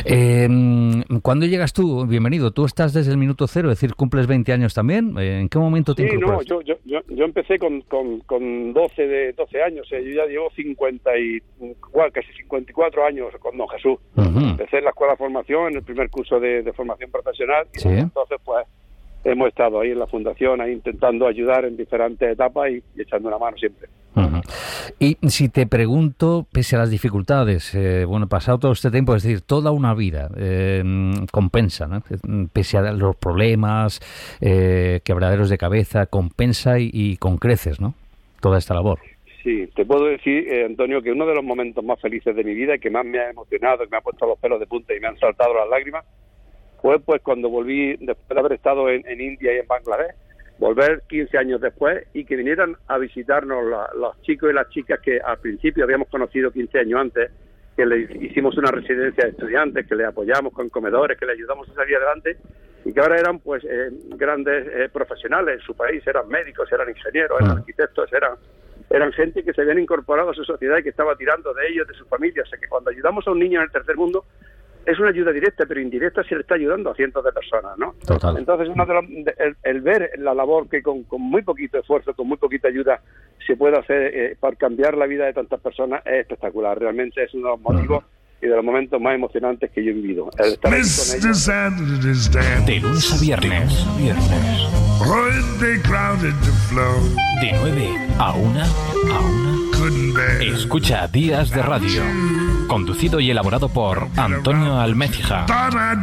¿Cuándo llegas tú? Bienvenido. Tú estás desde el minuto cero, es decir, cumples 20 años también. ¿En qué momento te incorporas? No, yo empecé con 12 años. Yo ya llevo casi 54 años con don Jesús. Empecé en la escuela de formación, en el primer curso de formación profesional. Y entonces, pues, hemos estado ahí en la fundación, ahí intentando ayudar en diferentes etapas y echando una mano siempre. Y si te pregunto, pese a las dificultades, pasado todo este tiempo, es decir, toda una vida, compensa, ¿no? Pese a los problemas, quebraderos de cabeza, compensa y con creces, ¿no? Toda esta labor. Sí, te puedo decir, Antonio, que uno de los momentos más felices de mi vida y que más me ha emocionado, que me ha puesto los pelos de punta y me han saltado las lágrimas, fue pues cuando volví, después de haber estado en India y en Bangladesh, volver 15 años después y que vinieran a visitarnos los chicos y las chicas que al principio habíamos conocido 15 años antes, que le hicimos una residencia de estudiantes, que le apoyamos con comedores, que le ayudamos a salir adelante y que ahora eran pues grandes profesionales en su país, eran médicos, eran ingenieros, eran arquitectos, eran gente que se habían incorporado a su sociedad y que estaba tirando de ellos, de su familia. O sea que cuando ayudamos a un niño en el tercer mundo, es una ayuda directa, pero indirecta se le está ayudando a cientos de personas, ¿no? Total. Entonces, el ver la labor que con muy poquito esfuerzo, con muy poquita ayuda, se puede hacer para cambiar la vida de tantas personas es espectacular. Realmente es uno de los motivos y de los momentos más emocionantes que yo he vivido. El estar aquí con ellos. De lunes a viernes. De 9 a 1. Escucha Días de Radio. Conducido y elaborado por Antonio Almécija.